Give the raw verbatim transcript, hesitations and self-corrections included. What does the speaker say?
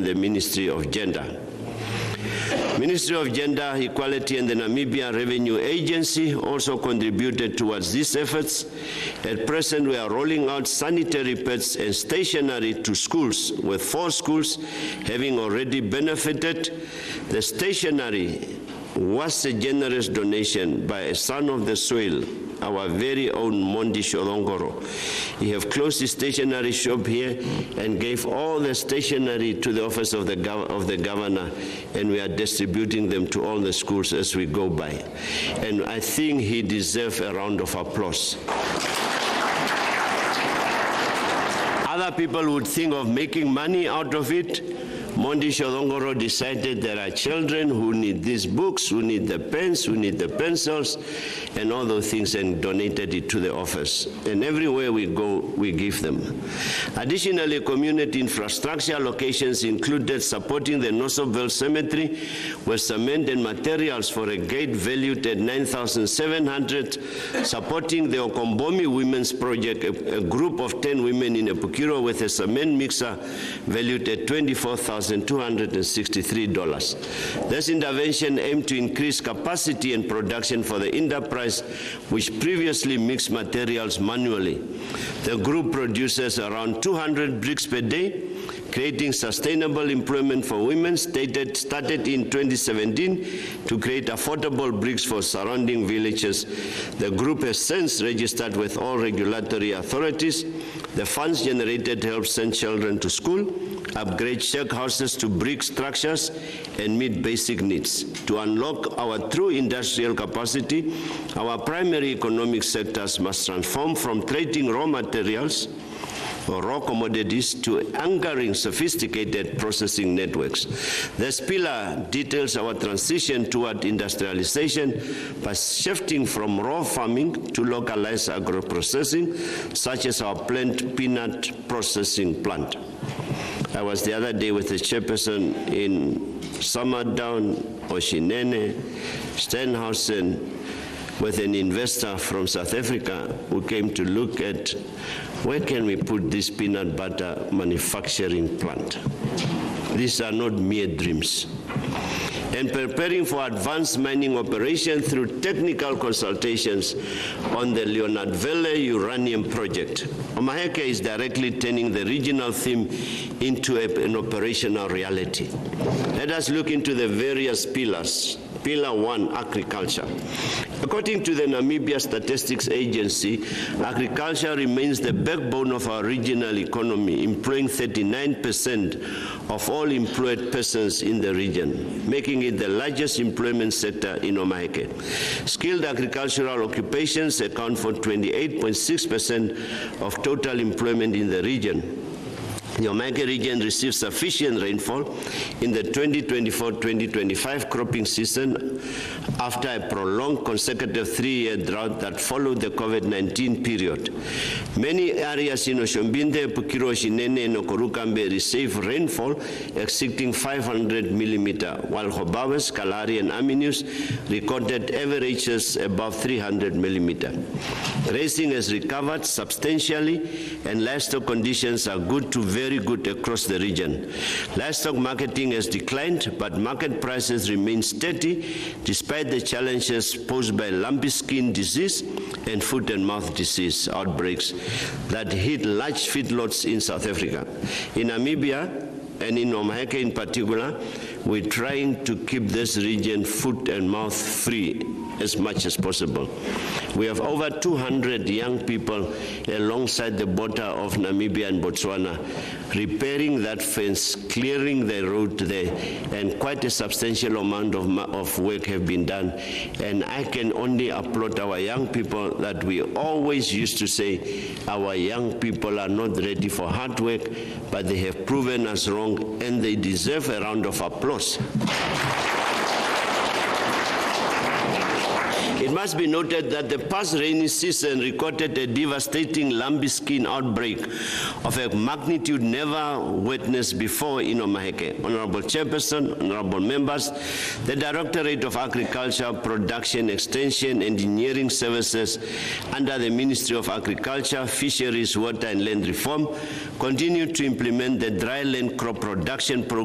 the Ministry of Gender. Ministry of Gender Equality and the Namibia Revenue Agency also contributed towards these efforts. At present, we are rolling out sanitary pads and stationery to schools, with four schools having already benefited. The stationery was a generous donation by a son of the soil, our very own Mondi Sholongoro. He have closed his stationery shop here and gave all the stationery to the office of the, gov of the governor, and we are distributing them to all the schools as we go by. And I think he deserves a round of applause. Other people would think of making money out of it. Mondi Sholongoro decided there are children who need these books, who need the pens, who need the pencils, and all those things, and donated it to the office. And everywhere we go, we give them. Additionally, community infrastructure locations included supporting the Nossobel Cemetery with cement and materials for a gate valued at nine thousand seven hundred dollars, supporting the Okombomi Women's Project, a, a group of ten women in Epukiro with a cement mixer valued at twenty-four thousand two hundred sixty-three dollars. This intervention aimed to increase capacity and production for the enterprise, which previously mixed materials manually. The group produces around two hundred bricks per day, creating sustainable employment for women. Stated, started in twenty seventeen to create affordable bricks for surrounding villages. The group has since registered with all regulatory authorities. The funds generated help send children to school, upgrade shack houses to brick structures, and meet basic needs. To unlock our true industrial capacity, our primary economic sectors must transform from trading raw materials or raw commodities to anchoring sophisticated processing networks. This pillar details our transition toward industrialization by shifting from raw farming to localized agro-processing, such as our plant peanut processing plant. I was the other day with the chairperson in Summerdown, Oshinene, Stenhausen, with an investor from South Africa who came to look at where can we put this peanut butter manufacturing plant. These are not mere dreams. And preparing for advanced mining operation through technical consultations on the Leonardville uranium project. Omaheke is directly turning the regional theme into a, an operational reality. Let us look into the various pillars. Pillar one, agriculture. According to the Namibia Statistics Agency, agriculture remains the backbone of our regional economy, employing thirty-nine percent of all employed persons in the region, making it the largest employment sector in Omaheke. Skilled agricultural occupations account for twenty-eight point six percent of total employment in the region. The Omaheke region received sufficient rainfall in the twenty twenty-four twenty twenty-five cropping season after a prolonged consecutive three-year drought that followed the COVID nineteen period. Many areas in Oshombinde, Epukiro, Oshinene, and Okorukambe received rainfall exceeding five hundred millimeters, while Hobawes, Kalahari, and Aminus recorded averages above three hundred millimeters. Raising has recovered substantially, and livestock conditions are good to very very good across the region. Livestock marketing has declined, but market prices remain steady despite the challenges posed by lumpy skin disease and foot and mouth disease outbreaks that hit large feedlots in South Africa. In Namibia, and in Omaheke in particular, we're trying to keep this region foot and mouth free as much as possible. We have over two hundred young people alongside the border of Namibia and Botswana, repairing that fence, clearing the road there, and quite a substantial amount of, of work have been done. And I can only applaud our young people that we always used to say, our young people are not ready for hard work, but they have proven us wrong, and they deserve a round of applause. It must be noted that the past rainy season recorded a devastating lumpy skin outbreak of a magnitude never witnessed before in Omaheke. Honorable Chairperson, honorable members, the Directorate of Agriculture, Production, Extension, Engineering Services under the Ministry of Agriculture, Fisheries, Water and Land Reform continue to implement the dry land crop production program